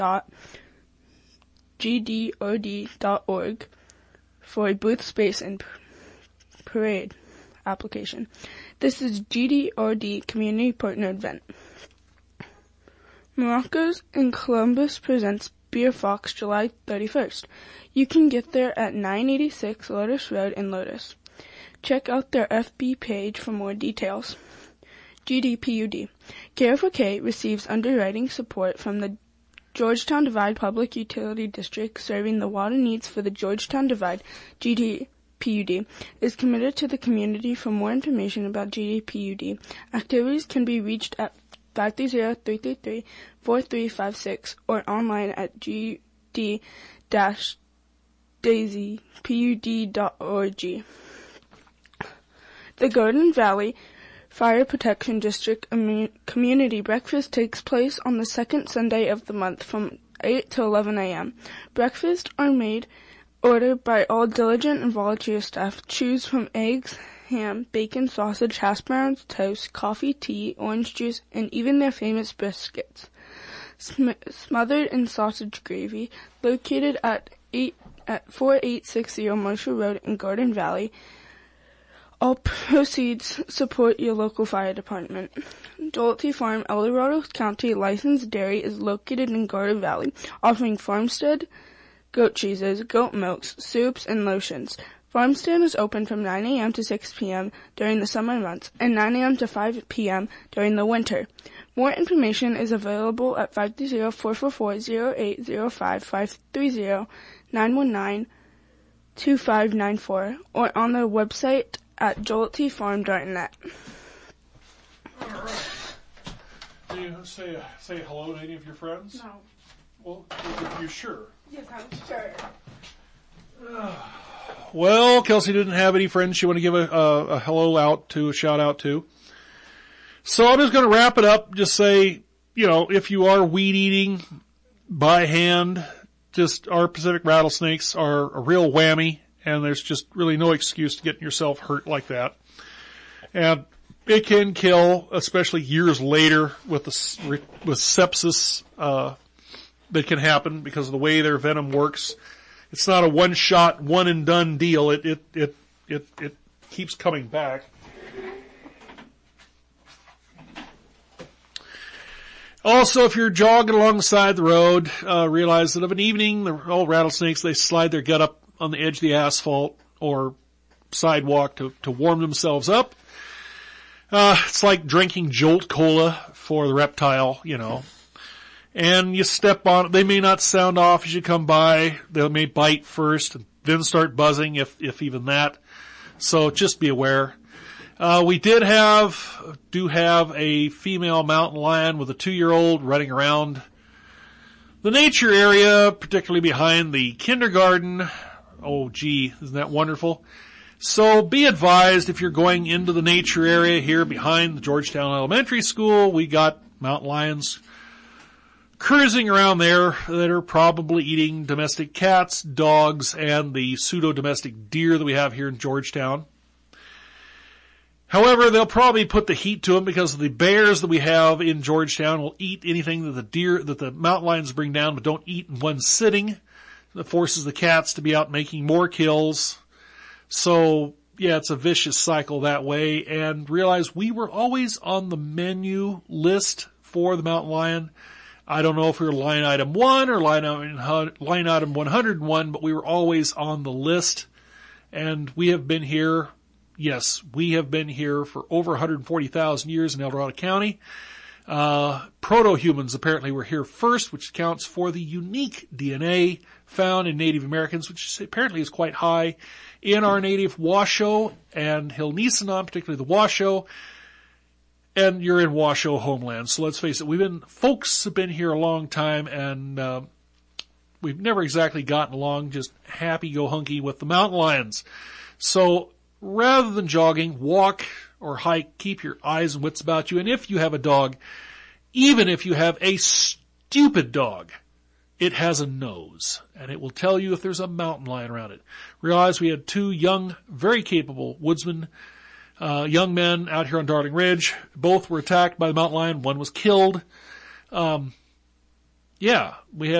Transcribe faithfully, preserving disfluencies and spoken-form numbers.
dot g d o d dot org for a booth space and parade application. This is G D O D Community Partner Event. Morocco's in Columbus presents Beer Fox July thirty-first. You can get there at nine eighty-six Lotus Road in Lotus. Check out their F B page for more details. G D P U D. K F O K receives underwriting support from the Georgetown Divide Public Utility District, serving the water needs for the Georgetown Divide. G D P U D is committed to the community. For more information about G D P U D, activities can be reached at five three zero, three three three, four three five six or online at g d daisy pud dot org. The Garden Valley Fire Protection District Community Breakfast takes place on the second Sunday of the month from eight to eleven a.m. Breakfasts are made ordered by all diligent and volunteer staff. Choose from eggs, ham, bacon, sausage, hash browns, toast, coffee, tea, orange juice, and even their famous biscuits. Sm- smothered in sausage gravy, located at eight at forty-eight sixty Marshall Road in Garden Valley. All proceeds support your local fire department. Jollity Farm, El Dorado County licensed dairy, is located in Garden Valley, offering farmstead goat cheeses, goat milks, soups, and lotions. Farmstead is open from nine a.m. to six p.m. during the summer months and nine a.m. to five p.m. during the winter. More information is available at five three zero, four four four, zero eight zero five, five three zero, nine one nine, two five nine four or on their website at jollity farm dot net. All right. Do you say say hello to any of your friends? No. Well, are you sure? Yes, I'm sure. Well, Kelsey didn't have any friends she want to give a, a, a hello out to, a shout out to. So I'm just going to wrap it up. Just say, you know, if you are weed eating by hand, just our Pacific rattlesnakes are a real whammy, and there's just really no excuse to getting yourself hurt like that. And it can kill, especially years later with the with sepsis. Uh, that can happen because of the way their venom works. It's not a one-shot, one-and-done deal. It it it it it keeps coming back. Also, if you're jogging alongside the road, uh, realize that of an evening, the old rattlesnakes, they slide their gut up on the edge of the asphalt or sidewalk to, to warm themselves up. Uh, it's like drinking Jolt Cola for the reptile, you know. And you step on it. They may not sound off as you come by. They may bite first and then start buzzing, if, if even that. So just be aware. Uh, we did have, do have a female mountain lion with a two-year-old running around the nature area, particularly behind the kindergarten. Oh, gee, isn't that wonderful? So be advised, if you're going into the nature area here behind the Georgetown Elementary School, we got mountain lions cruising around there that are probably eating domestic cats, dogs, and the pseudo-domestic deer that we have here in Georgetown. However, they'll probably put the heat to them because the bears that we have in Georgetown will eat anything that the deer, that the mountain lions bring down, but don't eat in one sitting. That forces the cats to be out making more kills. So, yeah, it's a vicious cycle that way. And realize we were always on the menu list for the mountain lion. I don't know if we were line item one or line item, line item one hundred one, but we were always on the list. And we have been here, yes, we have been here for over one hundred forty thousand years in El Dorado County. Uh, proto-humans apparently were here first, which accounts for the unique D N A found in Native Americans, which apparently is quite high in our native Washoe and Haudenosaunee, particularly the Washoe. And you're in Washoe homeland. So let's face it, we've been, folks have been here a long time, and, uh, we've never exactly gotten along just happy-go-hunky with the mountain lions. So rather than jogging, walk or hike, keep your eyes and wits about you. And if you have a dog, even if you have a stupid dog, it has a nose, and it will tell you if there's a mountain lion around it. Realize we had two young, very capable woodsmen, Uh, young men out here on Darling Ridge. Both were attacked by the mountain lion. One was killed. Um, yeah, we had